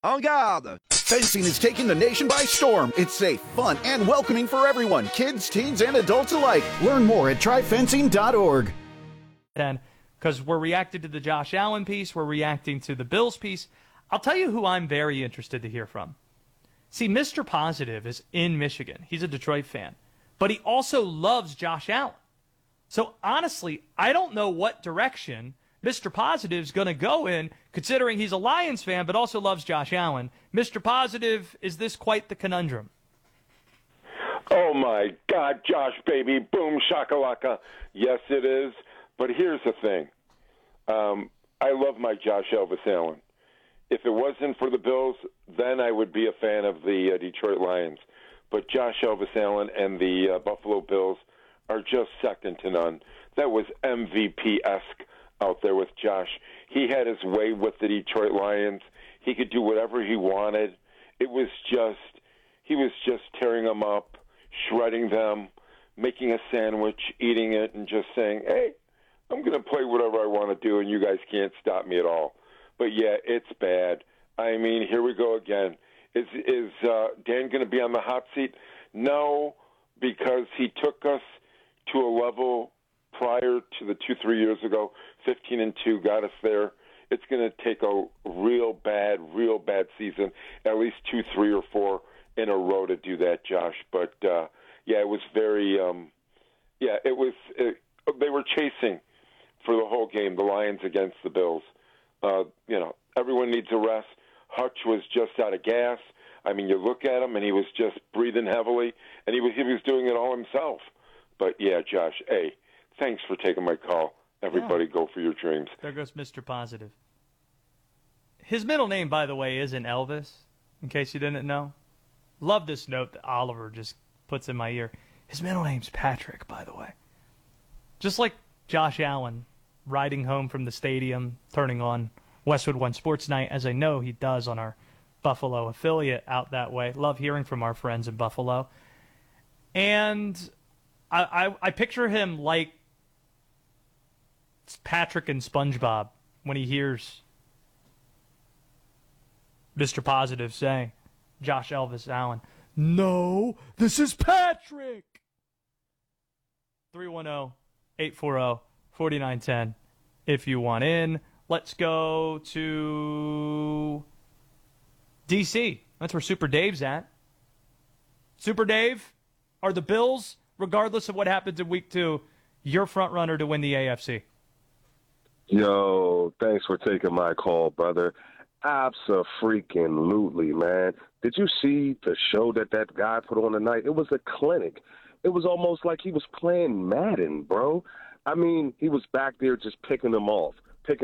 En garde! Fencing is taking the nation by storm. It's safe, fun, and welcoming for everyone, kids, teens, and adults alike. Learn more at tryfencing.org. And because we're reacting to the Josh Allen piece, we're reacting to the Bills piece. I'll tell you who I'm very interested to hear from. See, Mr. Positive is in Michigan. He's a Detroit fan. But he also loves Josh Allen. So honestly, I don't know what direction Mr. Positive's going to go in, considering he's a Lions fan but also loves Josh Allen. Mr. Positive, is this quite the conundrum? Oh, my God, Josh, baby. Boom, shakalaka. Yes, it is. But here's the thing. I love my Josh Elvis Allen. If it wasn't for the Bills, then I would be a fan of the Detroit Lions. But Josh Elvis Allen and the Buffalo Bills are just second to none. That was MVP-esque out there with Josh. He had his way with the Detroit Lions. He could do whatever he wanted. He was just tearing them up, shredding them, making a sandwich, eating it, and just saying, hey, I'm going to play whatever I want to do, and you guys can't stop me at all. But, yeah, it's bad. I mean, here we go again. Is Dan going to be on the hot seat? No, because he took us to a level prior to the 2-3 years ago, 15-2, got us there. It's going to take a real bad season, at least 2, 3, or 4 in a row to do that, Josh. But, yeah, it was very they were chasing for the whole game, the Lions against the Bills. Everyone needs a rest. Hutch was just out of gas. I mean, you look at him, and he was just breathing heavily, and he was doing it all himself. But, yeah, Josh, hey, thanks for taking my call. Everybody go for your dreams. There goes Mr. Positive. His middle name, by the way, isn't Elvis, in case you didn't know. Love this note that Oliver just puts in my ear. His middle name's Patrick, by the way. Just like Josh Allen riding home from the stadium, turning on Westwood One Sports Night, as I know he does on our Buffalo affiliate out that way. Love hearing from our friends in Buffalo. And I picture him like Patrick and SpongeBob when he hears Mr. Positive say, Josh Elvis Allen, no, this is Patrick! 310-840-4910 if you want in. Let's go to D.C. That's where Super Dave's at. Super Dave, are the Bills, regardless of what happens in Week 2, your front runner to win the AFC? Yo, thanks for taking my call, brother. Abso-freaking-lutely, man. Did you see the show that guy put on tonight? It was a clinic. It was almost like he was playing Madden, bro. I mean, he was back there just picking them off.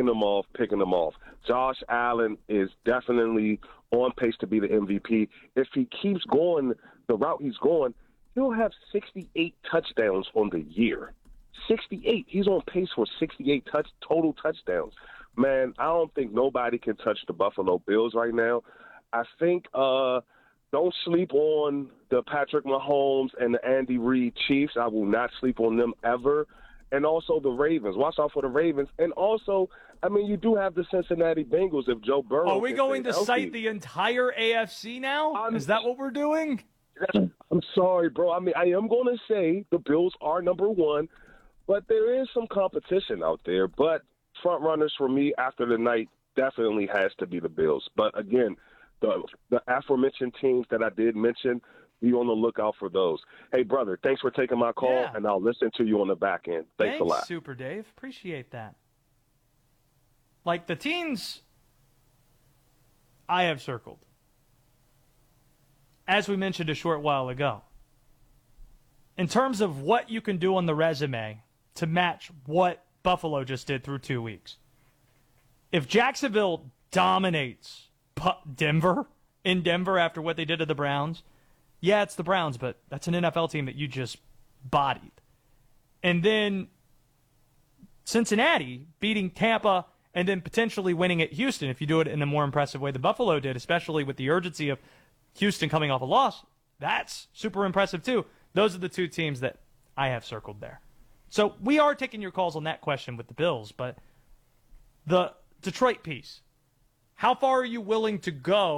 Josh Allen is definitely on pace to be the MVP. If he keeps going the route he's going, he'll have 68 touchdowns on the year. 68. He's on pace for 68 total touchdowns. Man, I don't think nobody can touch the Buffalo Bills right now. I think don't sleep on the Patrick Mahomes and the Andy Reid Chiefs. I will not sleep on them ever. And also the Ravens. Watch out for the Ravens. And also, I mean, you do have the Cincinnati Bengals if Joe Burrow. Are we going to cite the entire AFC now? Is that what we're doing? I'm sorry, bro. I mean, I am going to say the Bills are number one, but there is some competition out there. But front runners for me after the night definitely has to be the Bills. But again, the aforementioned teams that I did mention, be on the lookout for those. Hey, brother, thanks for taking my call, and I'll listen to you on the back end. Thanks a lot. Super Dave. Appreciate that. Like the teams I have circled, as we mentioned a short while ago, in terms of what you can do on the resume to match what Buffalo just did through 2 weeks. If Jacksonville dominates Denver after what they did to the Browns, yeah, it's the Browns, but that's an NFL team that you just bodied. And then Cincinnati beating Tampa and then potentially winning at Houston if you do it in a more impressive way than Buffalo did, especially with the urgency of Houston coming off a loss. That's super impressive too. Those are the two teams that I have circled there. So we are taking your calls on that question with the Bills, but the Detroit piece, how far are you willing to go